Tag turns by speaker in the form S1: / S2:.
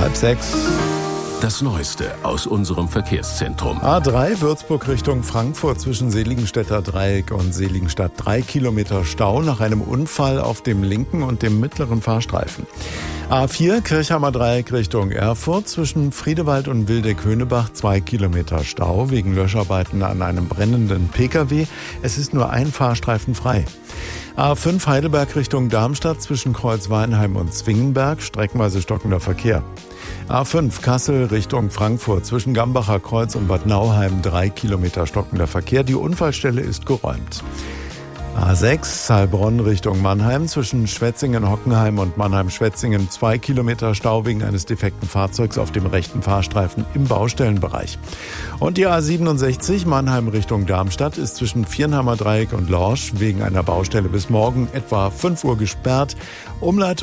S1: 5:30.
S2: Das Neueste aus unserem Verkehrszentrum.
S1: A3 Würzburg Richtung Frankfurt zwischen Seligenstädter Dreieck und Seligenstadt 3 Kilometer Stau nach einem Unfall auf dem linken und dem mittleren Fahrstreifen. A4 Kirchheimer Dreieck Richtung Erfurt zwischen Friedewald und Wildeck-Höhnebach 2 Kilometer Stau wegen Löscharbeiten an einem brennenden Pkw. Es ist nur ein Fahrstreifen frei. A5 Heidelberg Richtung Darmstadt zwischen Kreuzweinheim und Zwingenberg streckenweise stockender Verkehr. A5 Kassel Richtung Frankfurt zwischen Gambacher Kreuz und Bad Nauheim 3 Kilometer stockender Verkehr. Die Unfallstelle ist geräumt. A6 Heilbronn Richtung Mannheim zwischen Schwetzingen-Hockenheim und Mannheim-Schwetzingen 2 Kilometer Stau wegen eines defekten Fahrzeugs auf dem rechten Fahrstreifen im Baustellenbereich. Und die A67 Mannheim Richtung Darmstadt ist zwischen Viernheimer Dreieck und Lorsch wegen einer Baustelle bis morgen etwa 5 Uhr gesperrt. Umleitung